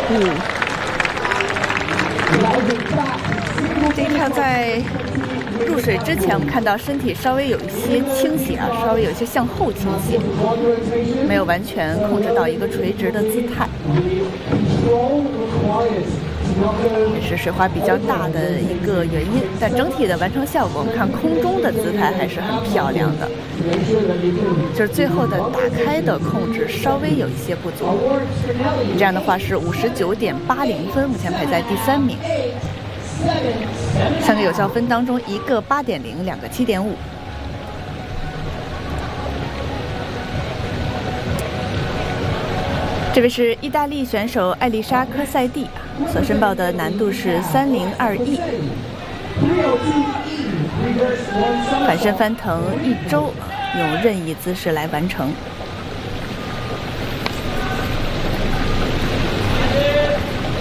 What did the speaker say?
这一跳在入水之前，我们看到身体稍微有一些倾斜啊，稍微有一些向后倾斜，没有完全控制到一个垂直的姿态。也是水花比较大的一个原因，但整体的完成效果，我们看空中的姿态还是很漂亮的，就是最后的打开的控制稍微有一些不足。这样的话是59.80分，目前排在第3名。3个有效分当中，一个8.0，2个7.5。这位是意大利选手艾丽莎·科塞蒂，所申报的难度是3021，反身翻腾1周，用任意姿势来完成。